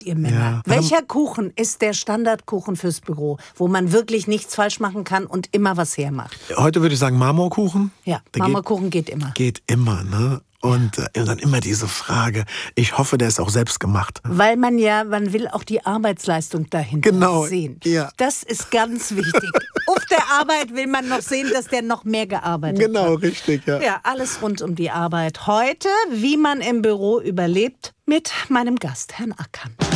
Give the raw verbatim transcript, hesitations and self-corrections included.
ihr Männer? Ja. Welcher Kuchen ist der Standardkuchen fürs Büro, wo man wirklich nichts falsch machen kann und immer was hermacht? Heute würde ich sagen Marmorkuchen. Ja, Der Marmorkuchen geht, geht immer. Geht immer, ne? Und äh, dann immer diese Frage, ich hoffe, der ist auch selbst gemacht. Weil man ja, man will auch die Arbeitsleistung dahinter Genau, sehen. ja. Das ist ganz wichtig. Auf der Arbeit will man noch sehen, dass der noch mehr gearbeitet Genau, hat. richtig, ja. Ja, alles rund um die Arbeit. Heute, wie man im Büro überlebt, mit meinem Gast, Herrn Ackern.